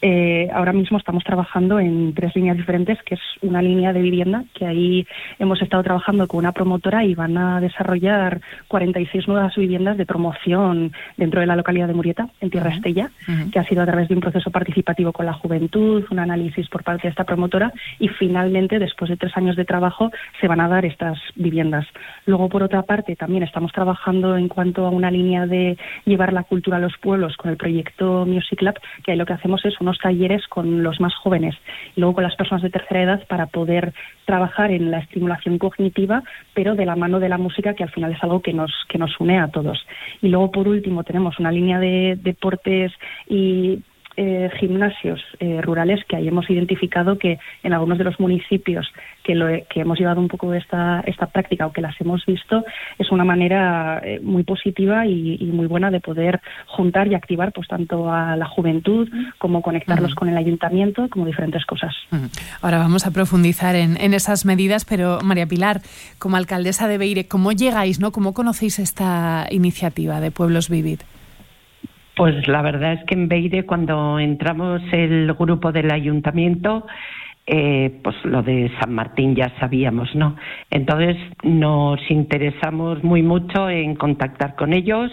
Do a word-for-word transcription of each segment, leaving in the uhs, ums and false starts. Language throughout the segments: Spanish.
Eh, ahora mismo estamos trabajando en tres líneas diferentes, que es una línea de vivienda, que ahí hemos estado trabajando con una promotora y van a desarrollar cuarenta y seis nuevas viviendas de promoción dentro de la localidad de Murieta, en Tierra uh-huh. Estella, uh-huh. que ha sido a través de un proceso participativo con la juventud, un análisis por parte de esta promotora y finalmente, después de tres años de trabajo, se van a dar estas viviendas. Luego, por otra parte, también estamos trabajando en cuanto a una línea de llevar la cultura a los pueblos con el proyecto Music Lab, que ahí lo que hacemos es unos talleres con los más jóvenes y luego con las personas de tercera edad para poder trabajar en la estimulación cognitiva, pero de la mano de la música, que al final es algo que nos que nos une a todos. Y luego, por último, tenemos una línea de deportes y Eh, gimnasios eh, rurales que ahí hemos identificado que en algunos de los municipios que, lo he, que hemos llevado un poco esta, esta práctica o que las hemos visto, es una manera eh, muy positiva y, y muy buena de poder juntar y activar pues tanto a la juventud como conectarlos uh-huh. con el ayuntamiento, como diferentes cosas. Uh-huh. Ahora vamos a profundizar en, en esas medidas, pero María Pilar, como alcaldesa de Beire, ¿cómo llegáis, no? ¿Cómo conocéis esta iniciativa de Pueblos Vivid? Pues la verdad es que en Beire, cuando entramos el grupo del ayuntamiento, eh, pues lo de San Martín ya sabíamos, ¿no? Entonces nos interesamos muy mucho en contactar con ellos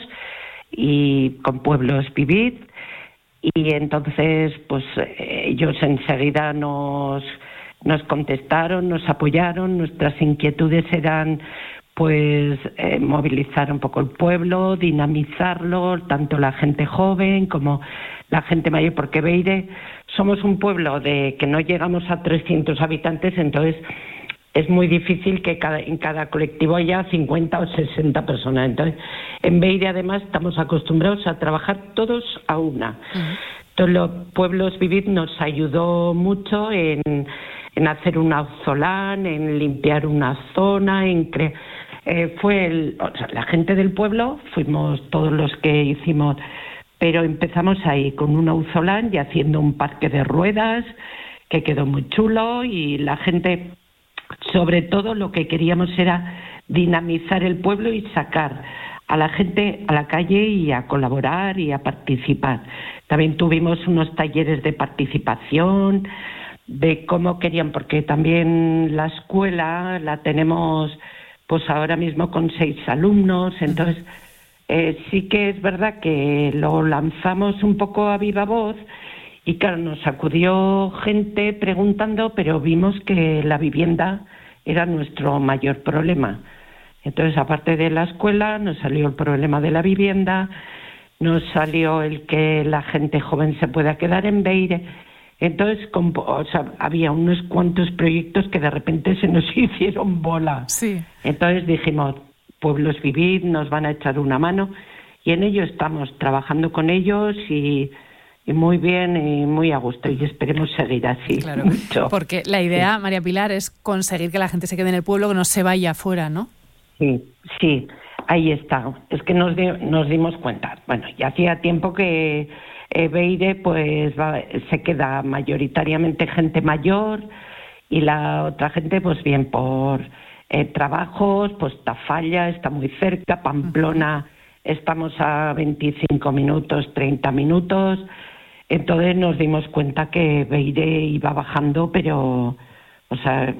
y con Pueblos Vivid, y entonces pues ellos enseguida nos, nos contestaron, nos apoyaron. Nuestras inquietudes eran pues eh, movilizar un poco el pueblo, dinamizarlo, tanto la gente joven como la gente mayor, porque Beire somos un pueblo de que no llegamos a trescientos habitantes, entonces es muy difícil que cada, en cada colectivo haya cincuenta o sesenta personas. Entonces, en Beire además estamos acostumbrados a trabajar todos a una. Uh-huh. Entonces, los Pueblos Vivid nos ayudó mucho en, en hacer un auzolán, en limpiar una zona, en crear... Eh, fue el, o sea, la gente del pueblo, fuimos todos los que hicimos, pero empezamos ahí con un auzolán y haciendo un parque de ruedas que quedó muy chulo, y la gente, sobre todo lo que queríamos era dinamizar el pueblo y sacar a la gente a la calle y a colaborar y a participar. También tuvimos unos talleres de participación, de cómo querían, porque también la escuela la tenemos pues ahora mismo con seis alumnos, entonces eh, sí que es verdad que lo lanzamos un poco a viva voz y claro, nos acudió gente preguntando, pero vimos que la vivienda era nuestro mayor problema. Entonces, aparte de la escuela, nos salió el problema de la vivienda, nos salió el que la gente joven se pueda quedar en Beire. Entonces, con, o sea, había unos cuantos proyectos que de repente se nos hicieron bola. Sí. Entonces dijimos, Pueblos Vivid nos van a echar una mano, y en ello estamos trabajando con ellos y, y muy bien y muy a gusto, y esperemos seguir así. Claro, mucho. Porque la idea, sí. María Pilar, es conseguir que la gente se quede en el pueblo, que no se vaya afuera, ¿no? Sí, sí, ahí está. Es que nos, di, nos dimos cuenta. Bueno, ya hacía tiempo que Eh, Beire pues va, se queda mayoritariamente gente mayor, y la otra gente pues bien por eh, trabajos, pues Tafalla está muy cerca, Pamplona estamos a veinticinco minutos, treinta minutos. Entonces nos dimos cuenta que Beire iba bajando, pero o sea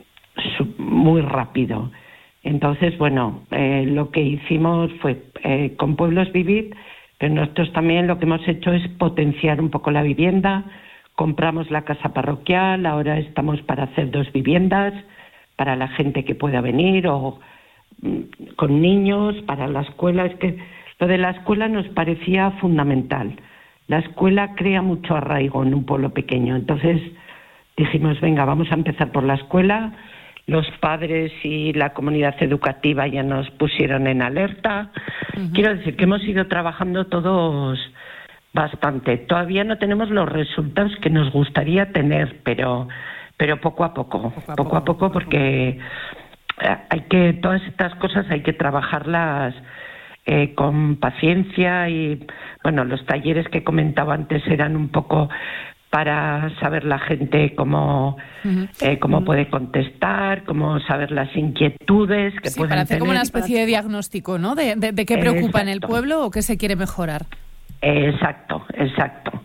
muy rápido. Entonces bueno, eh, lo que hicimos fue eh, con Pueblos Vivid. Pero nosotros también lo que hemos hecho es potenciar un poco la vivienda. Compramos la casa parroquial, ahora estamos para hacer dos viviendas para la gente que pueda venir, o mm, con niños, para la escuela. Es que lo de la escuela nos parecía fundamental. La escuela crea mucho arraigo en un pueblo pequeño. Entonces dijimos, venga, vamos a empezar por la escuela. Los padres y la comunidad educativa ya nos pusieron en alerta. Uh-huh. Quiero decir que hemos ido trabajando todos bastante. Todavía no tenemos los resultados que nos gustaría tener, pero pero poco a poco, poco a poco, poco, a poco, poco porque poco. hay que todas estas cosas hay que trabajarlas eh, con paciencia. Y bueno, los talleres que comentaba antes eran un poco para saber la gente cómo, uh-huh. eh, cómo uh-huh. puede contestar, cómo saber las inquietudes que sí, pueden para hacer tener. Como una especie de diagnóstico, ¿no? De, de, de qué preocupa exacto. en el pueblo o qué se quiere mejorar. Exacto, exacto.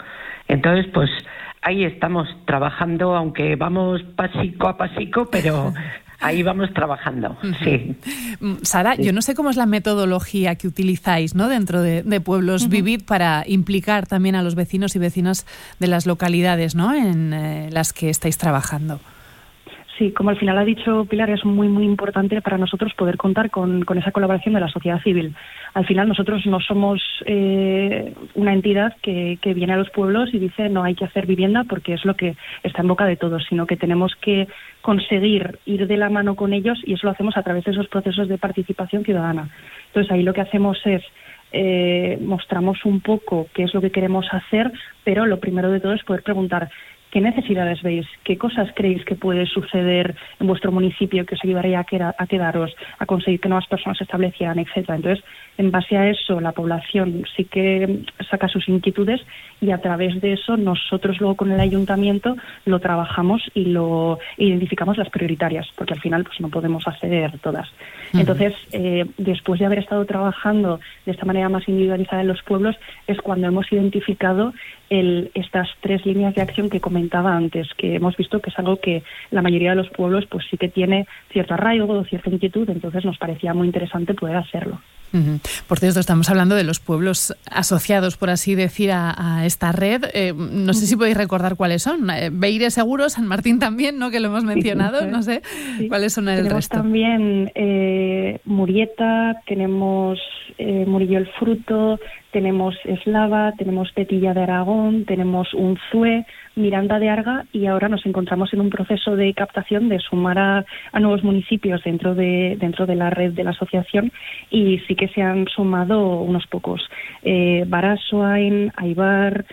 Entonces, pues ahí estamos trabajando, aunque vamos pasico a pasico, pero ahí vamos trabajando, sí. Sara, sí. yo no sé cómo es la metodología que utilizáis, ¿no?, dentro de, de Pueblos uh-huh. Vivid para implicar también a los vecinos y vecinas de las localidades, ¿no?, en eh, las que estáis trabajando. Sí, como al final ha dicho Pilar, es muy, muy importante para nosotros poder contar con, con esa colaboración de la sociedad civil. Al final nosotros no somos eh, una entidad que, que viene a los pueblos y dice no hay que hacer vivienda porque es lo que está en boca de todos, sino que tenemos que conseguir ir de la mano con ellos y eso lo hacemos a través de esos procesos de participación ciudadana. Entonces ahí lo que hacemos es eh, mostramos un poco qué es lo que queremos hacer, pero lo primero de todo es poder preguntar ¿qué necesidades veis? ¿Qué cosas creéis que puede suceder en vuestro municipio que os ayudaría a, queda, a quedaros, a conseguir que nuevas personas se establecieran, etcétera? Entonces, en base a eso, la población sí que saca sus inquietudes y a través de eso nosotros luego con el ayuntamiento lo trabajamos y lo identificamos las prioritarias, porque al final pues no podemos hacer todas. Uh-huh. Entonces, eh, después de haber estado trabajando de esta manera más individualizada en los pueblos, es cuando hemos identificado el, estas tres líneas de acción que comentaba antes, que hemos visto que es algo que la mayoría de los pueblos pues sí que tiene cierto arraigo, cierta inquietud, entonces nos parecía muy interesante poder hacerlo. Uh-huh. Por cierto, estamos hablando de los pueblos asociados, por así decir, a, a esta red. Eh, no sé si podéis recordar cuáles son. Eh, Beire seguro, San Martín también, ¿no?, que lo hemos mencionado. Sí, no sé sí. cuáles son el tenemos resto. Tenemos también eh, Murieta, tenemos eh, Murillo el Fruto, tenemos Eslava, tenemos Petilla de Aragón, tenemos Unzué, Miranda de Arga y ahora nos encontramos en un proceso de captación de sumar a, a nuevos municipios dentro de dentro de la red de la asociación y sí que se han sumado unos pocos. Eh, Barasoain, Aibar,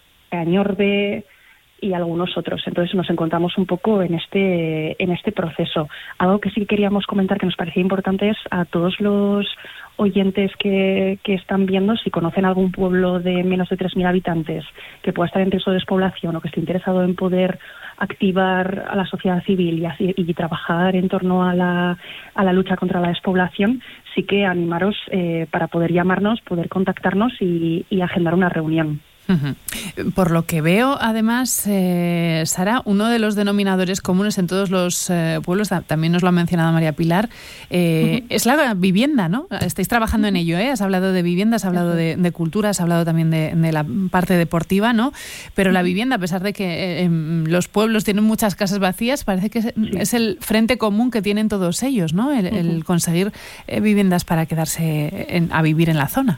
Añorbe y algunos otros. Entonces nos encontramos un poco en este en este proceso. Algo que sí queríamos comentar que nos parecía importante es a todos los oyentes que, que están viendo, si conocen algún pueblo de menos de tres mil habitantes que pueda estar en riesgo de despoblación o que esté interesado en poder activar a la sociedad civil y, así, y trabajar en torno a la, a la lucha contra la despoblación, sí que animaros eh, para poder llamarnos, poder contactarnos y, y agendar una reunión. Uh-huh. Por lo que veo, además, eh, Sara, uno de los denominadores comunes en todos los eh, pueblos, también nos lo ha mencionado María Pilar, eh, uh-huh. es la vivienda, ¿no? Estáis trabajando en ello, ¿eh? Has hablado de vivienda, has hablado uh-huh. de, de cultura, has hablado también de, de la parte deportiva, ¿no? Pero uh-huh. la vivienda, a pesar de que eh, los pueblos tienen muchas casas vacías, parece que es, sí. es el frente común que tienen todos ellos, ¿no? El, uh-huh. el conseguir eh, viviendas para quedarse en, a vivir en la zona.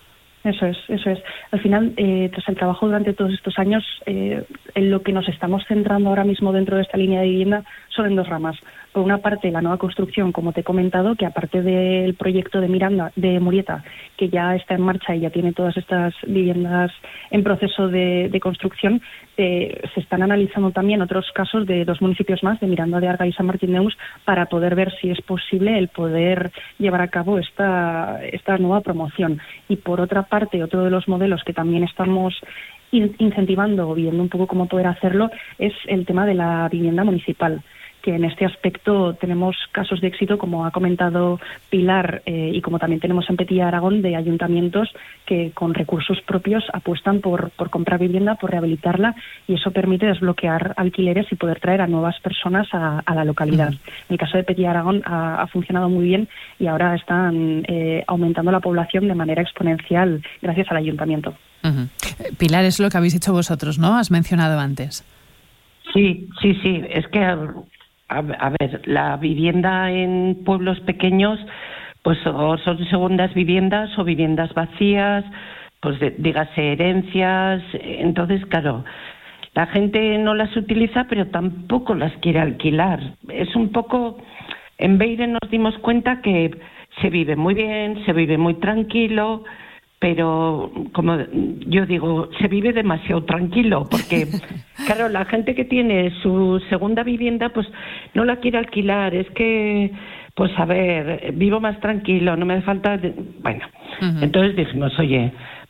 Eso es, eso es. Al final, eh, tras el trabajo durante todos estos años, eh, en lo que nos estamos centrando ahora mismo dentro de esta línea de vivienda son en dos ramas. Por una parte, la nueva construcción, como te he comentado, que aparte del proyecto de Miranda, de Murieta, que ya está en marcha y ya tiene todas estas viviendas en proceso de, de construcción, eh, se están analizando también otros casos de dos municipios más, de Miranda de Arga y San Martín de Neus, para poder ver si es posible el poder llevar a cabo esta, esta nueva promoción. Y por otra parte, otro de los modelos que también estamos incentivando o viendo un poco cómo poder hacerlo es el tema de la vivienda municipal, que en este aspecto tenemos casos de éxito, como ha comentado Pilar, eh, y como también tenemos en Petilla Aragón, de ayuntamientos que con recursos propios apuestan por, por comprar vivienda, por rehabilitarla, y eso permite desbloquear alquileres y poder traer a nuevas personas a, a la localidad. Uh-huh. En el caso de Petilla Aragón ha, ha funcionado muy bien y ahora están eh, aumentando la población de manera exponencial gracias al ayuntamiento. Uh-huh. Pilar, es lo que habéis hecho vosotros, ¿no? Has mencionado antes. Sí, sí, sí. Es que... A ver, la vivienda en pueblos pequeños, pues o son segundas viviendas o viviendas vacías, pues dígase herencias. Entonces, claro, la gente no las utiliza, pero tampoco las quiere alquilar. Es un poco... En Beire nos dimos cuenta que se vive muy bien, se vive muy tranquilo, pero como yo digo, se vive demasiado tranquilo, porque claro, la gente que tiene su segunda vivienda pues no la quiere alquilar, es que pues a ver, vivo más tranquilo, no me hace falta de... bueno, uh-huh. Entonces dijimos, oye,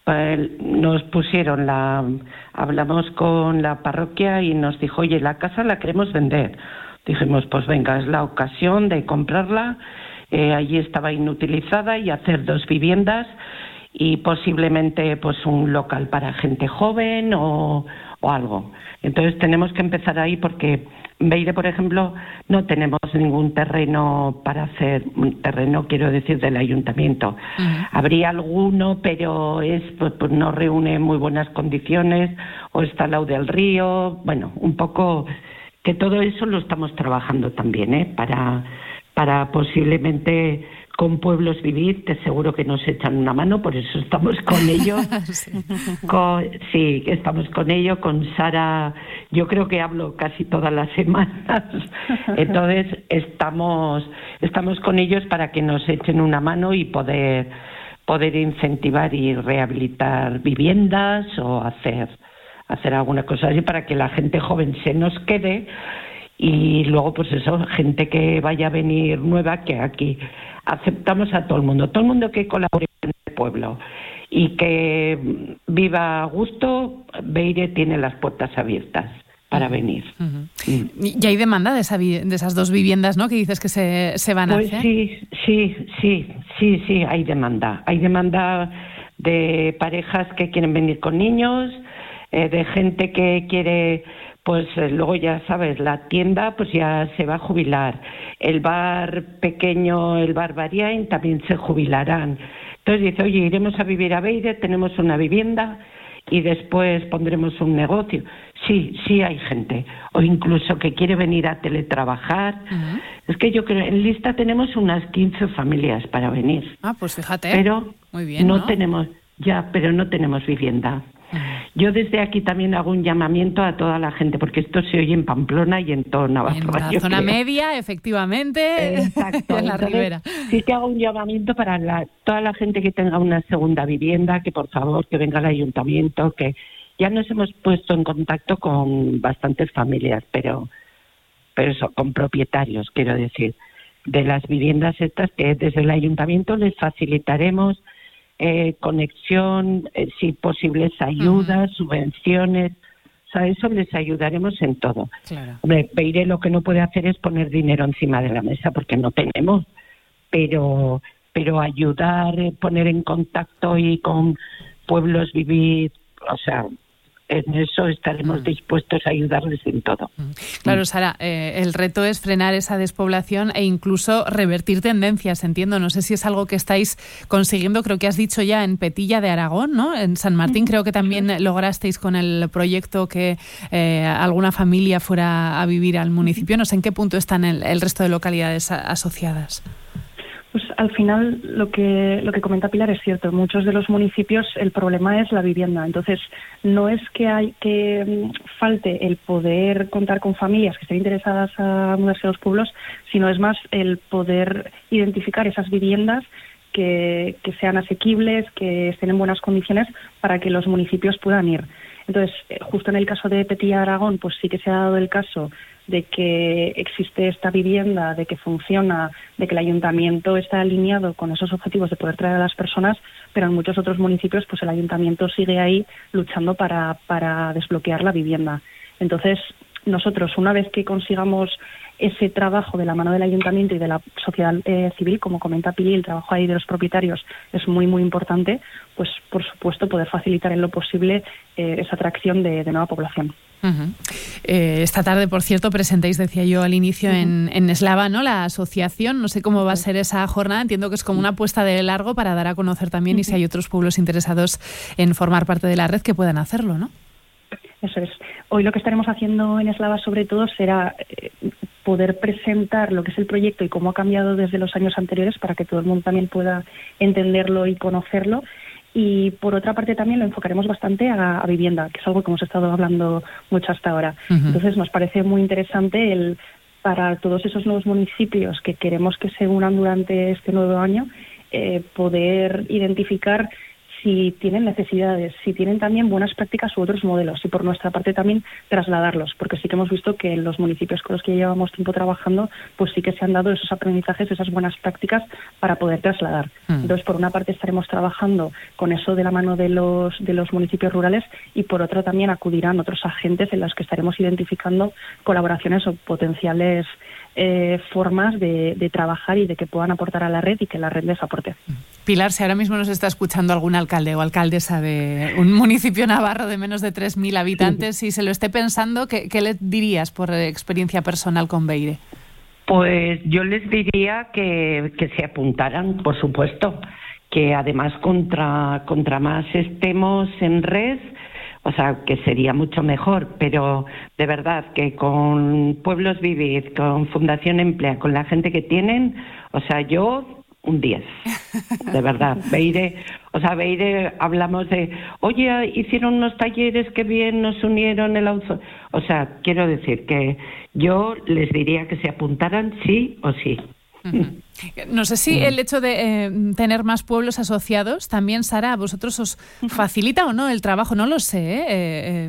nos pusieron la, hablamos con la parroquia y nos dijo, oye, la casa la queremos vender. Dijimos, pues venga, es la ocasión de comprarla, eh, allí estaba inutilizada, y hacer dos viviendas. y posiblemente pues un local para gente joven o, o algo. Entonces tenemos que empezar ahí porque en Beire, por ejemplo, no tenemos ningún terreno para hacer, un terreno quiero decir del ayuntamiento. Uh-huh. Habría alguno, pero es pues, pues no reúne muy buenas condiciones o está al lado del río. Bueno, un poco que todo eso lo estamos trabajando también, ¿eh? Para, para posiblemente con Pueblos Vivir, que seguro que nos echan una mano, por eso estamos con ellos. sí. Con, sí, estamos con ellos, con Sara, yo creo que hablo casi todas las semanas. Entonces estamos, estamos con ellos para que nos echen una mano y poder, poder incentivar y rehabilitar viviendas o hacer, hacer alguna cosa así para que la gente joven se nos quede. Y luego, pues eso, gente que vaya a venir nueva, que aquí aceptamos a todo el mundo, todo el mundo que colabore en el pueblo y que viva a gusto. Beire tiene las puertas abiertas para venir. Uh-huh. Mm. Y hay demanda de, esa vi- de esas dos viviendas, ¿no?, que dices que se, se van pues a hacer. Sí, sí, sí, sí, sí, hay demanda. Hay demanda de parejas que quieren venir con niños, eh, de gente que quiere... Pues eh, luego ya sabes, la tienda pues ya se va a jubilar. El bar pequeño, el bar Bariain, también se jubilarán. Entonces dice, oye, iremos a vivir a Beire, tenemos una vivienda y después pondremos un negocio. Sí, sí hay gente. O incluso que quiere venir a teletrabajar. Uh-huh. Es que yo creo, en lista tenemos unas quince familias para venir. Ah, pues fíjate. Pero muy bien, no, ¿no? tenemos, ya, pero no tenemos vivienda. Yo desde aquí también hago un llamamiento a toda la gente, porque esto se oye en Pamplona y en toda Navarra. En la zona creo. media, efectivamente, exacto, en la entonces, ribera. Sí que hago un llamamiento para la, toda la gente que tenga una segunda vivienda, que por favor, que venga al ayuntamiento, que ya nos hemos puesto en contacto con bastantes familias, pero, pero eso, con propietarios, quiero decir, de las viviendas estas, que desde el ayuntamiento les facilitaremos Eh, conexión, eh, si posibles ayudas, uh-huh. subvenciones, o sea, eso les ayudaremos en todo. Claro. Hombre, Beire lo que no puede hacer es poner dinero encima de la mesa porque no tenemos, pero pero ayudar, eh, poner en contacto y con Pueblos Vivir, o sea, en eso estaremos mm. dispuestos a ayudarles en todo. Claro, Sara, eh, el reto es frenar esa despoblación e incluso revertir tendencias, entiendo. No sé si es algo que estáis consiguiendo, creo que has dicho ya en Petilla de Aragón, ¿no? En San Martín creo que también sí. lograsteis con el proyecto que eh, alguna familia fuera a vivir al municipio. No sé en qué punto están el, el resto de localidades a, asociadas. Pues al final lo que lo que comenta Pilar es cierto. En muchos de los municipios el problema es la vivienda. Entonces no es que hay que um, falte el poder contar con familias que estén interesadas a mudarse a los pueblos, sino es más el poder identificar esas viviendas que, que sean asequibles, que estén en buenas condiciones para que los municipios puedan ir. Entonces, justo en el caso de Petilla de Aragón, pues sí que se ha dado el caso de que existe esta vivienda, de que funciona, de que el ayuntamiento está alineado con esos objetivos de poder traer a las personas, pero en muchos otros municipios pues el ayuntamiento sigue ahí luchando para, para desbloquear la vivienda. Entonces, nosotros, una vez que consigamos ese trabajo de la mano del ayuntamiento y de la sociedad eh, civil, como comenta Pili, el trabajo ahí de los propietarios es muy, muy importante, pues por supuesto poder facilitar en lo posible eh, esa atracción de, de nueva población. Uh-huh. Eh, esta tarde, por cierto, presentáis, decía yo al inicio, uh-huh. en, en Eslava, ¿no?, la asociación. No sé cómo va a ser esa jornada. Entiendo que es como una apuesta de largo para dar a conocer también, uh-huh. y si hay otros pueblos interesados en formar parte de la red, que puedan hacerlo, ¿no? Eso es. Hoy lo que estaremos haciendo en Eslava sobre todo será eh, poder presentar lo que es el proyecto y cómo ha cambiado desde los años anteriores para que todo el mundo también pueda entenderlo y conocerlo. Y por otra parte también lo enfocaremos bastante a, a vivienda, que es algo que hemos estado hablando mucho hasta ahora. Uh-huh. Entonces nos parece muy interesante el para todos esos nuevos municipios que queremos que se unan durante este nuevo año, eh, poder identificar si tienen necesidades, si tienen también buenas prácticas u otros modelos, y por nuestra parte también trasladarlos, porque sí que hemos visto que en los municipios con los que llevamos tiempo trabajando, pues sí que se han dado esos aprendizajes, esas buenas prácticas para poder trasladar. Mm. Entonces, por una parte estaremos trabajando con eso de la mano de los de los municipios rurales, y por otra también acudirán otros agentes en los que estaremos identificando colaboraciones o potenciales eh, formas de, de trabajar y de que puedan aportar a la red y que la red les aporte. Pilar, si ahora mismo nos está escuchando algún alcalde o alcaldesa de un municipio navarro de menos de tres mil habitantes y se lo esté pensando, ¿qué, qué le dirías por experiencia personal con Beire? Pues yo les diría que, que se apuntaran, por supuesto, que además contra, contra más estemos en red, o sea, que sería mucho mejor, pero de verdad que con Pueblos Vivir, con Fundación Emplea, con la gente que tienen, o sea, yo un diez, de verdad. Beire, o sea, Beire, hablamos de, oye, hicieron unos talleres que bien nos unieron el auzo. O sea, quiero decir que yo les diría que se apuntaran sí o sí. Uh-huh. No sé si el hecho de eh, tener más pueblos asociados también, Sara, ¿a vosotros os facilita o no el trabajo? No lo sé, ¿eh? eh, eh...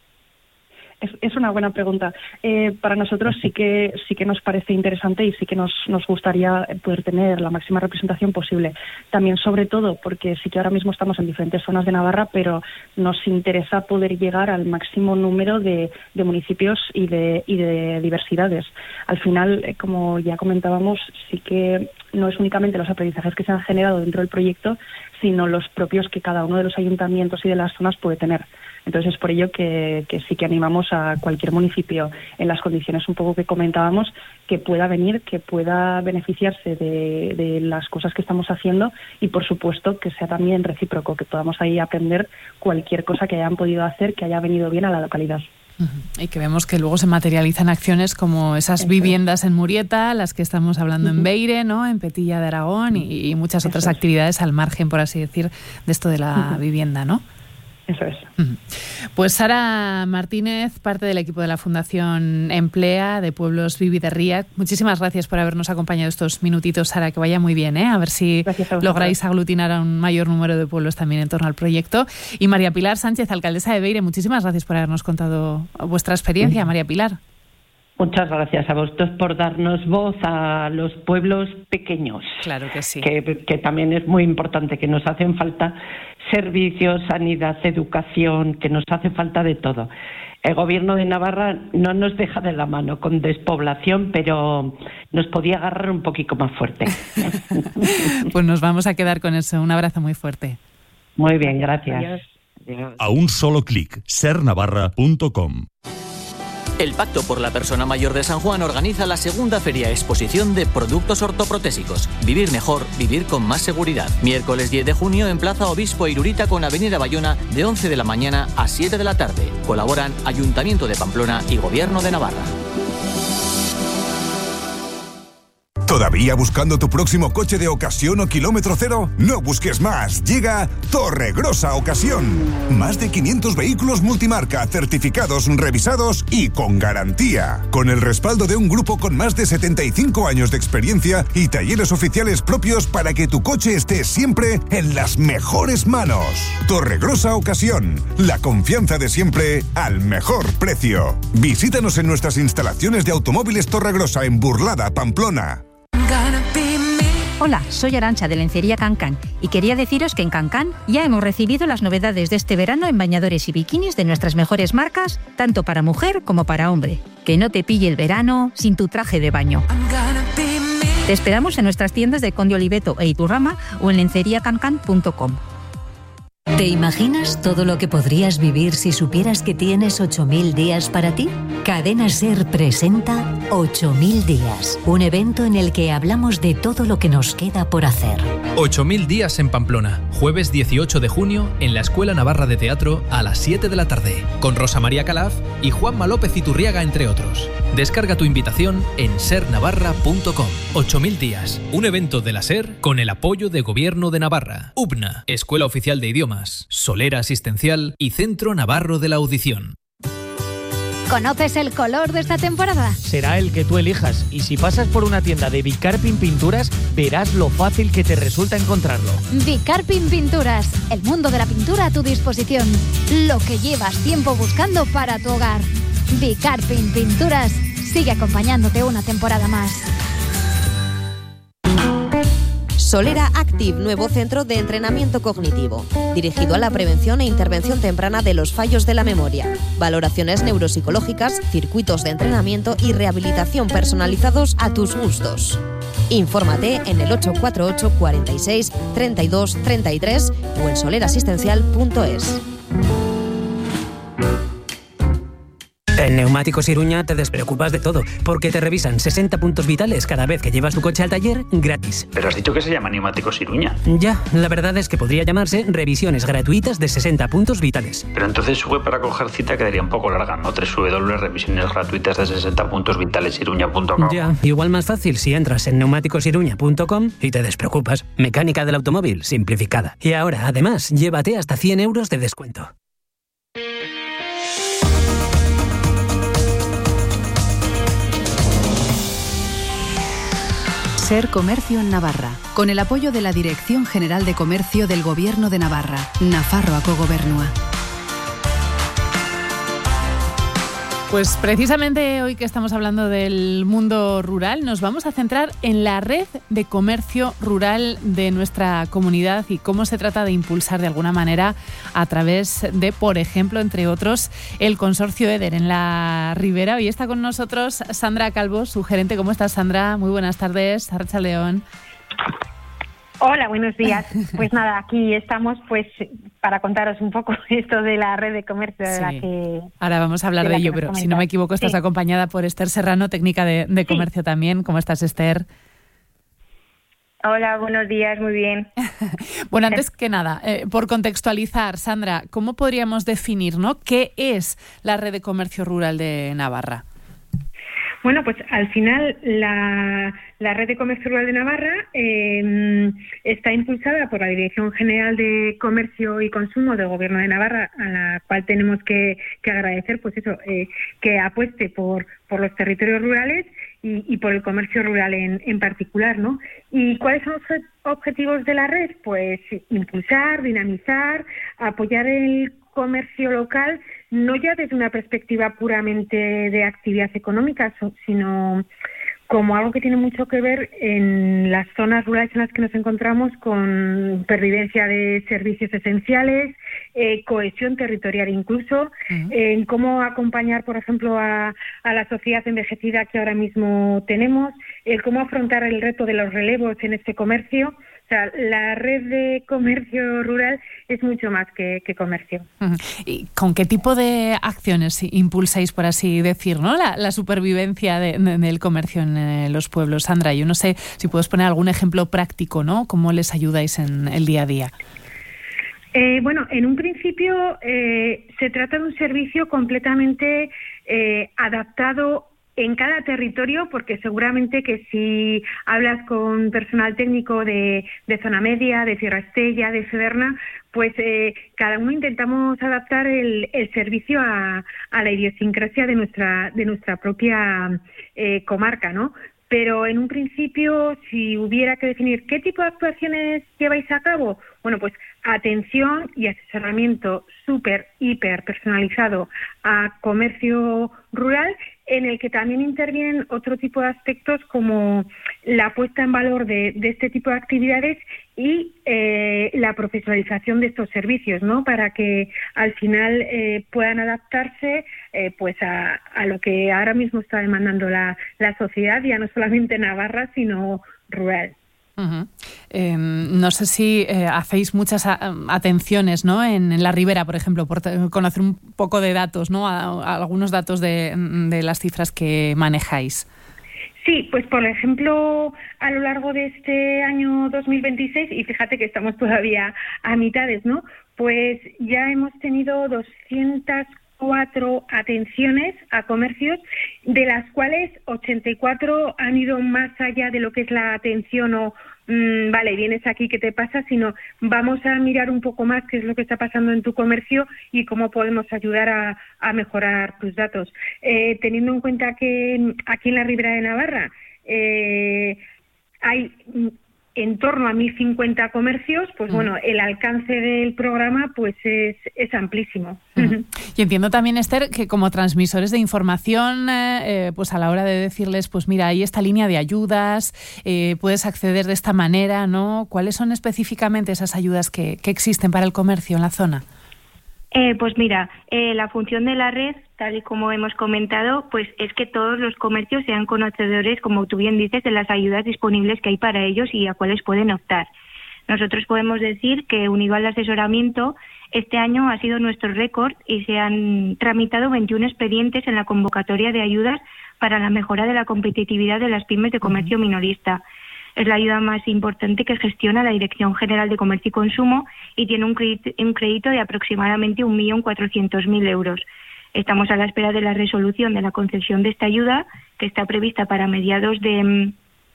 Es, es una buena pregunta. Eh, para nosotros sí que sí que nos parece interesante y sí que nos, nos gustaría poder tener la máxima representación posible. También, sobre todo, porque sí que ahora mismo estamos en diferentes zonas de Navarra, pero nos interesa poder llegar al máximo número de, de municipios y de, y de diversidades. Al final, eh, como ya comentábamos, sí que no es únicamente los aprendizajes que se han generado dentro del proyecto, sino los propios que cada uno de los ayuntamientos y de las zonas puede tener. Entonces es por ello que, que sí que animamos a cualquier municipio en las condiciones un poco que comentábamos que pueda venir, que pueda beneficiarse de, de las cosas que estamos haciendo y por supuesto que sea también recíproco, que podamos ahí aprender cualquier cosa que hayan podido hacer que haya venido bien a la localidad. Uh-huh. Y que vemos que luego se materializan acciones como esas Eso viviendas es. en Murieta, las que estamos hablando uh-huh. en Beire, ¿no? En Petilla de Aragón y, y muchas Eso otras es. actividades al margen, por así decir, de esto de la uh-huh. vivienda, ¿no? Eso es. Pues Sara Martínez, parte del equipo de la Fundación Emplea de Pueblos Vivir de Riac. Muchísimas gracias por habernos acompañado estos minutitos, Sara, que vaya muy bien, ¿eh? A ver si lográis aglutinar a un mayor número de pueblos también en torno al proyecto. Y María Pilar Sánchez, alcaldesa de Beire, muchísimas gracias por habernos contado vuestra experiencia, sí. María Pilar. Muchas gracias a vosotros por darnos voz a los pueblos pequeños. Claro que sí. Que, que también es muy importante, que nos hacen falta servicios, sanidad, educación, que nos hace falta de todo. El Gobierno de Navarra no nos deja de la mano con despoblación, pero nos podía agarrar un poquito más fuerte. Pues nos vamos a quedar con eso. Un abrazo muy fuerte. Muy bien, gracias. Adiós. Adiós. A un solo clic, ser navarra punto com. El Pacto por la Persona Mayor de San Juan organiza la segunda feria exposición de productos ortoprotésicos. Vivir mejor, vivir con más seguridad. Miércoles diez de junio en Plaza Obispo Irurita con Avenida Bayona de once de la mañana a siete de la tarde. Colaboran Ayuntamiento de Pamplona y Gobierno de Navarra. ¿Todavía buscando tu próximo coche de ocasión o kilómetro cero? No busques más. Llega Torregrosa Ocasión. Más de quinientos vehículos multimarca, certificados, revisados y con garantía. Con el respaldo de un grupo con más de setenta y cinco años de experiencia y talleres oficiales propios para que tu coche esté siempre en las mejores manos. Torregrosa Ocasión. La confianza de siempre al mejor precio. Visítanos en nuestras instalaciones de Automóviles Torregrosa en Burlada, Pamplona. Hola, soy Arantxa de Lencería Cancán y quería deciros que en Cancán ya hemos recibido las novedades de este verano en bañadores y bikinis de nuestras mejores marcas, tanto para mujer como para hombre. Que no te pille el verano sin tu traje de baño. Te esperamos en nuestras tiendas de Conde Oliveto e Iturrama o en lencería cancán punto com. ¿Te imaginas todo lo que podrías vivir si supieras que tienes ocho mil días para ti? Cadena SER presenta ocho mil días, un evento en el que hablamos de todo lo que nos queda por hacer. ocho mil días en Pamplona, jueves dieciocho de junio en la Escuela Navarra de Teatro a las siete de la tarde, con Rosa María Calaf y Juanma López Iturriaga, entre otros. Descarga tu invitación en ser navarra punto com. ocho mil días, un evento de la SER con el apoyo de Gobierno de Navarra, U B N A, Escuela Oficial de Idiomas, Solera Asistencial y Centro Navarro de la Audición. ¿Conoces el color de esta temporada? Será el que tú elijas, y si pasas por una tienda de Bicarpin Pinturas, verás lo fácil que te resulta encontrarlo. Bicarpin Pinturas, el mundo de la pintura a tu disposición. Lo que llevas tiempo buscando para tu hogar. Bicarpin Pinturas sigue acompañándote una temporada más. Solera Active, nuevo centro de entrenamiento cognitivo, dirigido a la prevención e intervención temprana de los fallos de la memoria, valoraciones neuropsicológicas, circuitos de entrenamiento y rehabilitación personalizados a tus gustos. Infórmate en el ocho cuatro ocho, cuarenta y seis, treinta y dos, treinta y tres o en solerasistencial punto es. En Neumáticos Iruña te despreocupas de todo, porque te revisan sesenta puntos vitales cada vez que llevas tu coche al taller gratis. Pero has dicho que se llama Neumáticos Iruña. Ya, la verdad es que podría llamarse revisiones gratuitas de sesenta puntos vitales. Pero entonces su web para coger cita quedaría un poco larga, ¿no? doble u doble u doble u punto revisiones gratuitas de sesenta puntos vitales iruña punto com. Ya, igual más fácil si entras en neumáticos iruña punto com y te despreocupas. Mecánica del automóvil simplificada. Y ahora, además, llévate hasta cien euros de descuento. Ser Comercio en Navarra, con el apoyo de la Dirección General de Comercio del Gobierno de Navarra, Nafarroako Gobernua. Pues precisamente hoy que estamos hablando del mundo rural, nos vamos a centrar en la red de comercio rural de nuestra comunidad y cómo se trata de impulsar de alguna manera a través de, por ejemplo, entre otros, el consorcio EDER en la Ribera. Hoy está con nosotros Sandra Calvo, su gerente. ¿Cómo estás, Sandra? Muy buenas tardes. Arratsaldeon. Hola, buenos días. Pues nada, aquí estamos pues para contaros un poco esto de la red de comercio de sí. la que... Ahora vamos a hablar de, de ello, pero si no me equivoco estás sí. acompañada por Esther Serrano, técnica de, de comercio sí. también. ¿Cómo estás, Esther? Hola, buenos días, muy bien. Bueno, antes que nada, eh, por contextualizar, Sandra, ¿cómo podríamos definir, ¿no? qué es la red de comercio rural de Navarra? Bueno, pues al final la, la red de comercio rural de Navarra eh, está impulsada por la Dirección General de Comercio y Consumo del Gobierno de Navarra, a la cual tenemos que, que agradecer, pues eso, eh, que apueste por, por los territorios rurales y, y por el comercio rural en, en particular, ¿no? ¿Y cuáles son los objetivos de la red? Pues impulsar, dinamizar, apoyar el comercio local, no ya desde una perspectiva puramente de actividad económica, sino como algo que tiene mucho que ver en las zonas rurales en las que nos encontramos, con pervivencia de servicios esenciales, eh, cohesión territorial incluso, uh-huh. en cómo acompañar, por ejemplo, a, a la sociedad envejecida que ahora mismo tenemos, el cómo afrontar el reto de los relevos en este comercio. O sea, la red de comercio rural es mucho más que, que comercio. ¿Y con qué tipo de acciones impulsáis, por así decir, ¿no? la, la supervivencia de, de, del comercio en eh, los pueblos? Sandra, yo no sé si puedes poner algún ejemplo práctico, ¿no? ¿Cómo les ayudáis en el día a día? Eh, bueno, en un principio eh, se trata de un servicio completamente eh, adaptado en cada territorio, porque seguramente que si hablas con personal técnico de, de Zona Media, de Sierra Estella, de Sederna, pues eh, cada uno intentamos adaptar el, el servicio a, a la idiosincrasia de nuestra, de nuestra propia eh, comarca, ¿no? Pero en un principio, si hubiera que definir qué tipo de actuaciones lleváis a cabo, bueno, pues atención y asesoramiento súper, hiper personalizado a comercio rural, en el que también intervienen otro tipo de aspectos como la puesta en valor de, de este tipo de actividades y eh, la profesionalización de estos servicios, ¿no? Para que al final eh, puedan adaptarse eh, pues a, a lo que ahora mismo está demandando la, la sociedad, ya no solamente Navarra, sino rural. Uh-huh. Eh, no sé si eh, hacéis muchas a, atenciones, ¿no? En, en la Ribera, por ejemplo, por t- conocer un poco de datos, ¿no? A, a algunos datos de, de las cifras que manejáis. Sí, pues por ejemplo, a lo largo de este año dos mil veintiséis, y fíjate que estamos todavía a mitades, ¿no? Pues ya hemos tenido doscientas cuatro atenciones a comercios, de las cuales ochenta y cuatro han ido más allá de lo que es la atención o mmm, vale, vienes aquí, ¿qué te pasa? Sino vamos a mirar un poco más qué es lo que está pasando en tu comercio y cómo podemos ayudar a, a mejorar tus datos. Eh, teniendo en cuenta que aquí en la Ribera de Navarra eh, hay en torno a mil cincuenta comercios, pues uh-huh. bueno, el alcance del programa pues es, es amplísimo. Uh-huh. Y entiendo también, Esther, que como transmisores de información, eh, pues a la hora de decirles, pues mira, hay esta línea de ayudas, eh, puedes acceder de esta manera, ¿no? ¿Cuáles son específicamente esas ayudas que, que existen para el comercio en la zona? Eh, pues mira, eh, la función de la red, tal y como hemos comentado, pues es que todos los comercios sean conocedores, como tú bien dices, de las ayudas disponibles que hay para ellos y a cuáles pueden optar. Nosotros podemos decir que, unido al asesoramiento, este año ha sido nuestro récord y se han tramitado veintiún expedientes en la convocatoria de ayudas para la mejora de la competitividad de las pymes de comercio minorista. Es la ayuda más importante que gestiona la Dirección General de Comercio y Consumo y tiene un crédito, un crédito de aproximadamente un millón cuatrocientos mil euros. Estamos a la espera de la resolución de la concesión de esta ayuda, que está prevista para mediados de,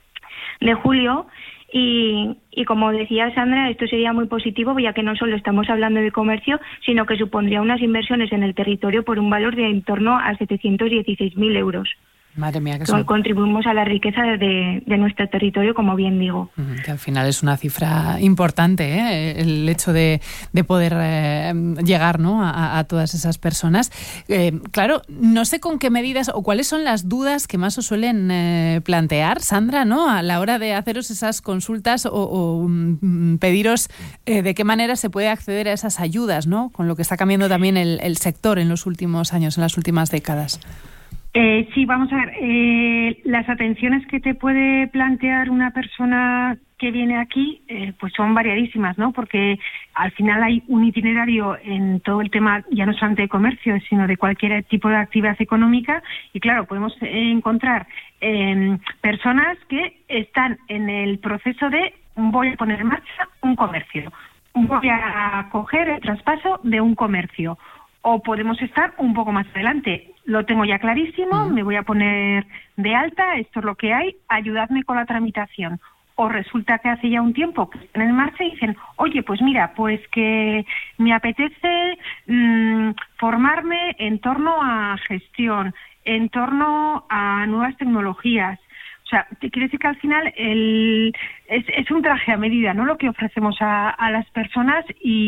de julio. Y, y como decía Sandra, esto sería muy positivo, ya que no solo estamos hablando de comercio, sino que supondría unas inversiones en el territorio por un valor de en torno a setecientos dieciséis mil euros. Madre mía, que son... Contribuimos a la riqueza de, de nuestro territorio, como bien digo. Que al final es una cifra importante, ¿eh? El hecho de, de poder eh, llegar, ¿no? a, a todas esas personas. Eh, claro, no sé con qué medidas o cuáles son las dudas que más os suelen eh, plantear, Sandra, ¿no? A la hora de haceros esas consultas o, o um, pediros eh, de qué manera se puede acceder a esas ayudas, ¿no? Con lo que está cambiando también el, el sector en los últimos años, en las últimas décadas. Eh, sí, vamos a ver, eh, las atenciones que te puede plantear una persona que viene aquí, eh, pues son variadísimas, ¿no? Porque al final hay un itinerario en todo el tema, ya no solamente de comercio, sino de cualquier tipo de actividad económica, y claro, podemos encontrar eh, personas que están en el proceso de voy a poner en marcha un comercio, voy a coger el traspaso de un comercio, o podemos estar un poco más adelante. Lo tengo ya clarísimo, uh-huh. me voy a poner de alta, esto es lo que hay, ayudadme con la tramitación. O resulta que hace ya un tiempo que están en marcha y dicen, oye, pues mira, pues que me apetece mmm, formarme en torno a gestión, en torno a nuevas tecnologías. O sea, te quiere decir que al final el, es, es un traje a medida, ¿no? Lo que ofrecemos a, a las personas,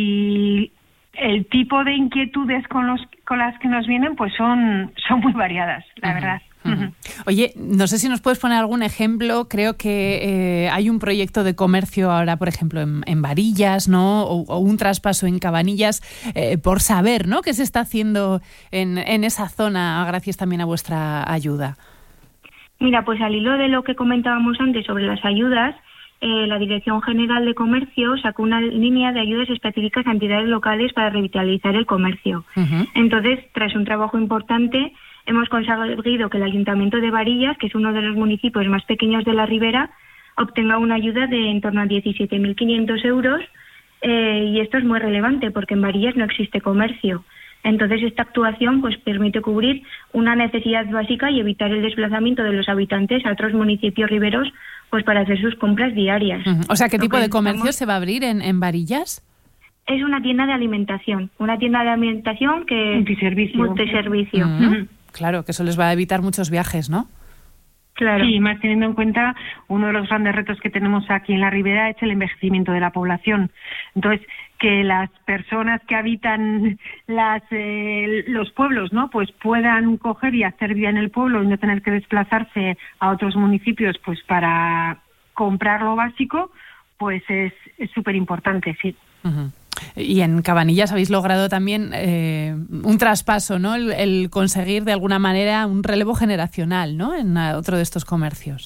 y el tipo de inquietudes con los con las que nos vienen pues son son muy variadas, la uh-huh, verdad. Uh-huh. Oye, no sé si nos puedes poner algún ejemplo. Creo que eh, hay un proyecto de comercio ahora, por ejemplo, en, en Varillas, ¿no? O, o un traspaso en Cabanillas, eh, por saber, ¿no? ¿Qué se está haciendo en, en esa zona gracias también a vuestra ayuda? Mira, pues al hilo de lo que comentábamos antes sobre las ayudas, Eh, la Dirección General de Comercio sacó una línea de ayudas específicas a entidades locales para revitalizar el comercio. Uh-huh. Entonces, tras un trabajo importante, hemos conseguido que el Ayuntamiento de Varillas, que es uno de los municipios más pequeños de la Ribera, obtenga una ayuda de en torno a diecisiete mil quinientos euros, eh, y esto es muy relevante porque en Varillas no existe comercio. Entonces, esta actuación pues permite cubrir una necesidad básica y evitar el desplazamiento de los habitantes a otros municipios riberos pues para hacer sus compras diarias. Uh-huh. O sea, ¿qué tipo de comercio estamos... se va a abrir en, en Varillas? Es una tienda de alimentación, una tienda de alimentación que... Multiservicio. Multiservicio. Uh-huh. Uh-huh. Claro, que eso les va a evitar muchos viajes, ¿no? Claro. Sí, más teniendo en cuenta uno de los grandes retos que tenemos aquí en la Ribera es el envejecimiento de la población. Entonces, que las personas que habitan las eh, los pueblos, ¿no? Pues puedan coger y hacer vida en el pueblo y no tener que desplazarse a otros municipios, pues para comprar lo básico, pues es súper importante, sí. Uh-huh. Y en Cabanillas habéis logrado también eh, un traspaso, ¿no? El, el conseguir de alguna manera un relevo generacional, ¿no? En otro de estos comercios.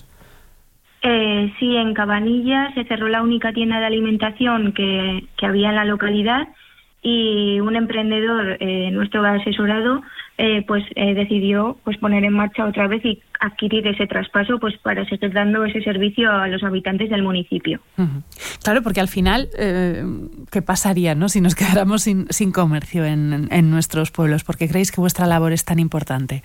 Eh, sí, en Cabanillas se cerró la única tienda de alimentación que, que había en la localidad, y un emprendedor, eh, nuestro asesorado, eh, pues eh, decidió pues poner en marcha otra vez y adquirir ese traspaso pues para seguir dando ese servicio a los habitantes del municipio. Uh-huh. Claro, porque al final, eh, ¿qué pasaría, no? Si nos quedáramos sin, sin comercio en, en nuestros pueblos? ¿Por qué creéis que vuestra labor es tan importante?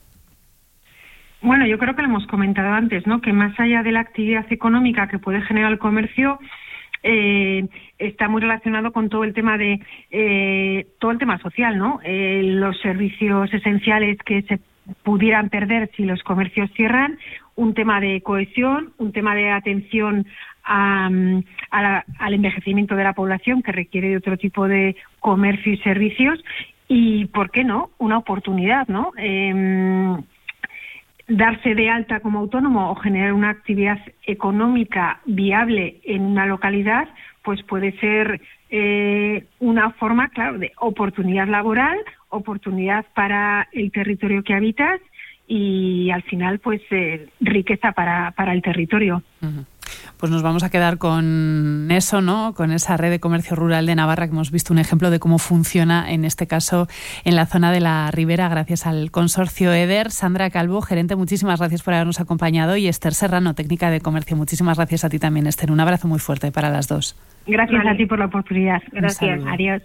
Bueno, yo creo que lo hemos comentado antes, ¿no? Que más allá de la actividad económica que puede generar el comercio, eh, está muy relacionado con todo el tema de eh, todo el tema social, ¿no? Eh, los servicios esenciales que se pudieran perder si los comercios cierran, un tema de cohesión, un tema de atención a, a la, al envejecimiento de la población, que requiere de otro tipo de comercio y servicios, y, ¿por qué no?, una oportunidad, ¿no? Eh, darse de alta como autónomo o generar una actividad económica viable en una localidad, pues puede ser eh, una forma, claro, de oportunidad laboral, oportunidad para el territorio que habitas y, al final, pues eh, riqueza para, para el territorio. Uh-huh. Pues nos vamos a quedar con eso, ¿no? Con esa red de comercio rural de Navarra, que hemos visto un ejemplo de cómo funciona, en este caso, en la zona de la Ribera, gracias al consorcio EDER. Sandra Calvo, gerente, muchísimas gracias por habernos acompañado, y Esther Serrano, técnica de comercio. Muchísimas gracias a ti también, Esther. Un abrazo muy fuerte para las dos. Gracias vale. a ti por la oportunidad. Gracias. Adiós.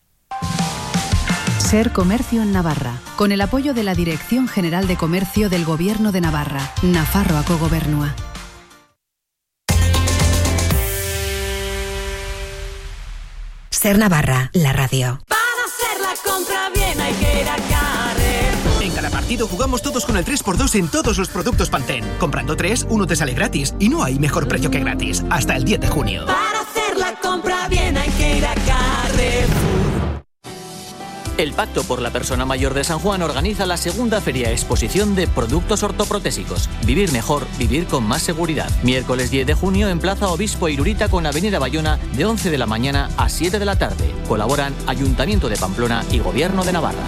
Ser Comercio en Navarra, con el apoyo de la Dirección General de Comercio del Gobierno de Navarra, Nafarroako Gobernua. Ser Navarra, la radio. Para hacer la compra bien hay que ir a Carrefour. En cada partido jugamos todos con el tres por dos en todos los productos Pantene. Comprando tres, uno te sale gratis. Y no hay mejor precio que gratis. Hasta el diez de junio. Para hacer la compra bien hay que ir a Carrefour. El Pacto por la Persona Mayor de San Juan organiza la segunda feria exposición de productos ortoprotésicos. Vivir mejor, vivir con más seguridad. Miércoles diez de junio en Plaza Obispo Irurita con Avenida Bayona, de once de la mañana a siete de la tarde. Colaboran Ayuntamiento de Pamplona y Gobierno de Navarra.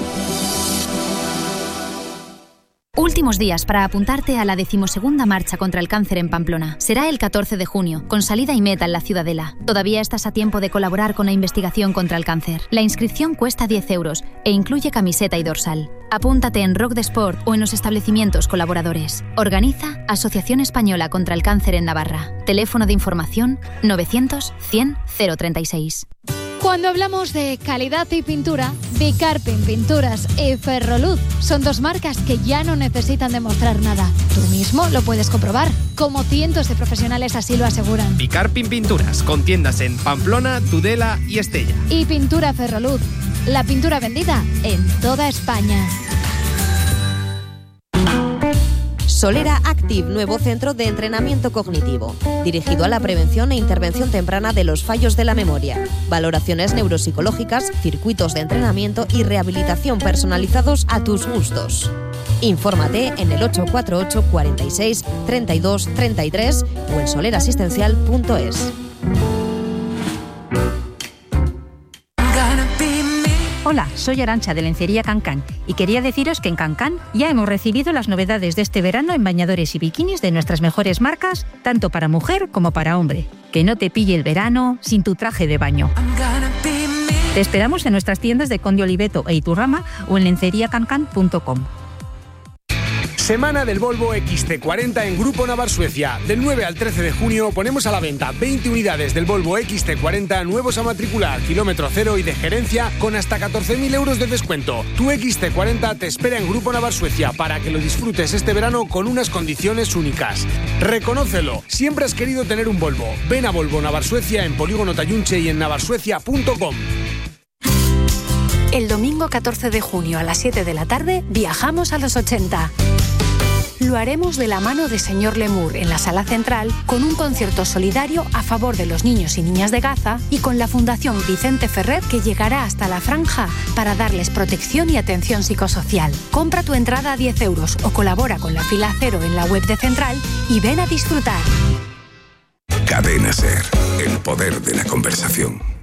Últimos días para apuntarte a la decimosegunda marcha contra el cáncer en Pamplona. Será el catorce de junio, con salida y meta en la Ciudadela. Todavía estás a tiempo de colaborar con la investigación contra el cáncer. La inscripción cuesta diez euros e incluye camiseta y dorsal. Apúntate en Rock de Sport o en los establecimientos colaboradores. Organiza Asociación Española contra el Cáncer en Navarra. Teléfono de información novecientos cien cero treinta y seis. Cuando hablamos de calidad y pintura, Bicarpin Pinturas y Ferroluz son dos marcas que ya no necesitan demostrar nada. Tú mismo lo puedes comprobar, como cientos de profesionales así lo aseguran. Bicarpin Pinturas, con tiendas en Pamplona, Tudela y Estella. Y Pintura Ferroluz, la pintura vendida en toda España. Solera Active, nuevo centro de entrenamiento cognitivo, dirigido a la prevención e intervención temprana de los fallos de la memoria, valoraciones neuropsicológicas, circuitos de entrenamiento y rehabilitación personalizados a tus gustos. Infórmate en el ocho cuatro ocho, cuarenta y seis, treinta y dos, treinta y tres o en solerasistencial punto es. Hola, soy Arantxa de Lencería Cancán y quería deciros que en Cancán ya hemos recibido las novedades de este verano en bañadores y bikinis de nuestras mejores marcas, tanto para mujer como para hombre. Que no te pille el verano sin tu traje de baño. Te esperamos en nuestras tiendas de Conde Oliveto e Iturrama o en lencería cancán punto com. Semana del Volvo X C cuarenta en Grupo Navar Suecia. Del nueve al trece de junio ponemos a la venta veinte unidades del Volvo X C cuarenta nuevos a matricular, kilómetro cero y de gerencia con hasta catorce mil euros de descuento. Tu X C cuarenta te espera en Grupo Navar Suecia para que lo disfrutes este verano con unas condiciones únicas. Reconócelo, siempre has querido tener un Volvo. Ven a Volvo Navar Suecia en Polígono Tayunche y en navarsuecia punto com. El domingo catorce de junio a las siete de la tarde viajamos a los ochenta. Lo haremos de la mano de Señor Lemur en la Sala Central con un concierto solidario a favor de los niños y niñas de Gaza y con la Fundación Vicente Ferrer que llegará hasta la franja para darles protección y atención psicosocial. Compra tu entrada a diez euros o colabora con la fila cero en la web de Central y ven a disfrutar. Cadena Ser, el poder de la conversación.